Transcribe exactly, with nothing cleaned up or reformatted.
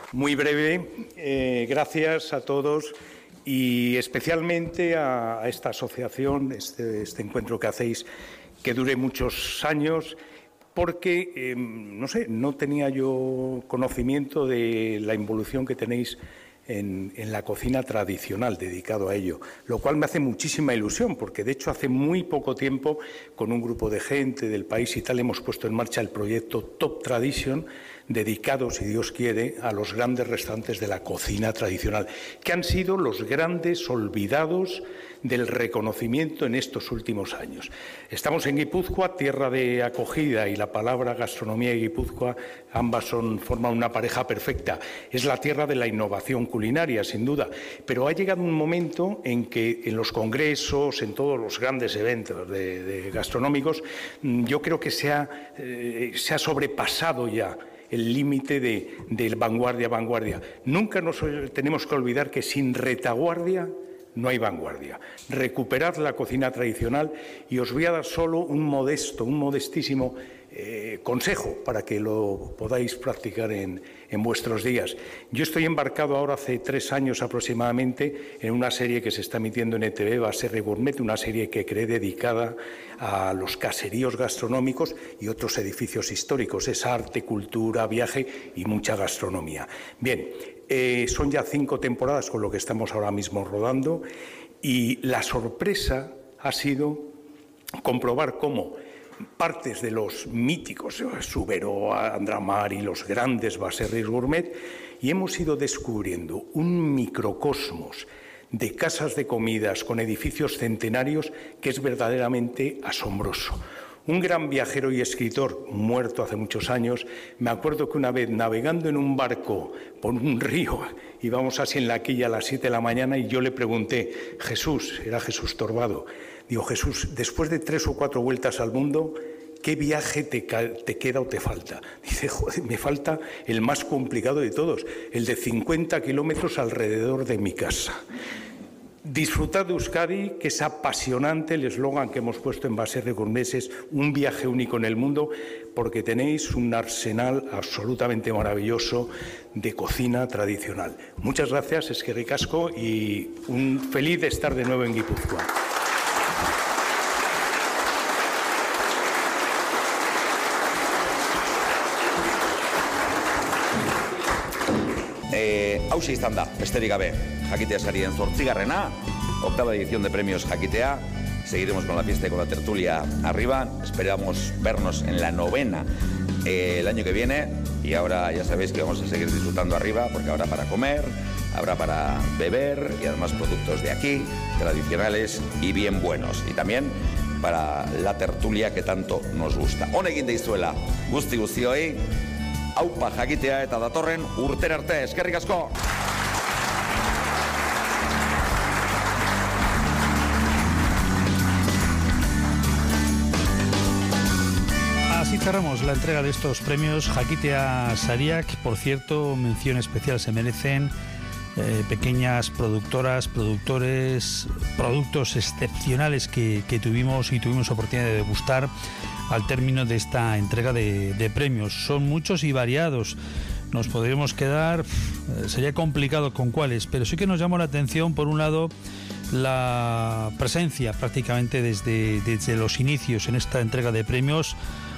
Muy breve. Eh, gracias a todos y especialmente a, a esta asociación, este, este encuentro que hacéis, que dure muchos años, porque, eh, no sé, no tenía yo conocimiento de la involución que tenéis en, en la cocina tradicional, dedicado a ello, lo cual me hace muchísima ilusión, porque de hecho hace muy poco tiempo, con un grupo de gente del país y tal, hemos puesto en marcha el proyecto Top Tradition, dedicado, si Dios quiere, a los grandes restaurantes de la cocina tradicional, que han sido los grandes olvidados del reconocimiento en estos últimos años. Estamos en Guipúzcoa, tierra de acogida, y la palabra gastronomía y Guipúzcoa, ambas son, forman una pareja perfecta. Es la tierra de la innovación culinaria, sin duda, pero ha llegado un momento en que en los congresos, en todos los grandes eventos de, de gastronómicos, yo creo que se ha, eh, se ha sobrepasado ya el límite de, de vanguardia, vanguardia. Nunca nos tenemos que olvidar que sin retaguardia no hay vanguardia. Recuperad la cocina tradicional y os voy a dar solo un modesto, un modestísimo eh, consejo para que lo podáis practicar en, en vuestros días. Yo estoy embarcado ahora hace tres años aproximadamente en una serie que se está emitiendo en E T V, Baserri Gourmet, una serie que creé dedicada a los caseríos gastronómicos y otros edificios históricos. Es arte, cultura, viaje y mucha gastronomía. Bien, eh, son ya cinco temporadas con lo que estamos ahora mismo rodando y la sorpresa ha sido comprobar cómo partes de los míticos Subero, Andramar y los grandes Baserris Gourmet, y hemos ido descubriendo un microcosmos de casas de comidas con edificios centenarios que es verdaderamente asombroso. Un gran viajero y escritor, muerto hace muchos años, me acuerdo que una vez navegando en un barco por un río, íbamos así en la quilla a las siete de la mañana y yo le pregunté, Jesús, era Jesús Torbado, digo, Jesús, después de tres o cuatro vueltas al mundo, ¿qué viaje te, te queda o te falta? Dice, joder, me falta el más complicado de todos, el de cincuenta kilómetros alrededor de mi casa. Disfrutad de Euskadi, que es apasionante. El eslogan que hemos puesto en Baserri Gourmet es un viaje único en el mundo, porque tenéis un arsenal absolutamente maravilloso de cocina tradicional. Muchas gracias, eskerrik asko, y un feliz de estar de nuevo en Guipúzcoa. Eh, hauxe izan da, besterik gabe, Jakitea sarien zortzigarrena, octava edición de premios Jakitea. Seguiremos con la fiesta y con la tertulia arriba. Esperamos vernos en la novena eh, el año que viene. Y ahora ya sabéis que vamos a seguir disfrutando arriba, porque habrá para comer, habrá para beber y además productos de aquí, tradicionales y bien buenos. Y también para la tertulia que tanto nos gusta. Honekin deizuela, guzti guztioi, aupa Jakitea eta datorren urtera arte, eskerrik asko! Así cerramos la entrega de estos premios Jakitea Sariak. Por cierto, mención especial se merecen eh, pequeñas productoras, productores, productos excepcionales que, que tuvimos y tuvimos oportunidad de degustar al término de esta entrega de, de premios. Son muchos y variados. Nos podríamos quedar, eh, sería complicado con cuáles, pero sí que nos llamó la atención, por un lado, la presencia prácticamente desde, desde los inicios en esta entrega de premios